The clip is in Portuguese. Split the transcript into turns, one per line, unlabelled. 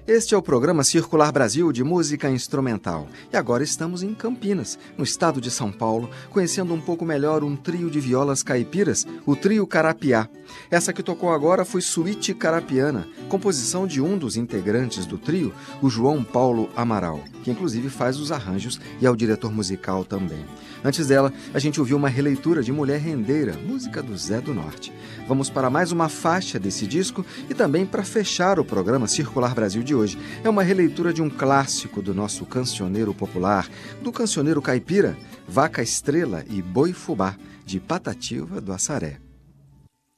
Este é o programa Circular Brasil de música instrumental. E agora estamos em Campinas, no estado de São Paulo, conhecendo um pouco melhor um trio de violas caipiras, o Trio Carapiá. Essa que tocou agora foi Suíte Carapiana, composição de um dos integrantes do trio, o João Paulo Amaral, que inclusive faz os arranjos e é o diretor musical também. Antes dela, a gente ouviu uma releitura de Mulher Rendeira, música do Zé do Norte. Vamos para mais uma faixa desse disco e também para fechar o programa Circular Brasil de hoje. É uma releitura de um clássico do nosso cancioneiro popular, do cancioneiro caipira, Vaca Estrela e Boi Fubá, de Patativa do Assaré.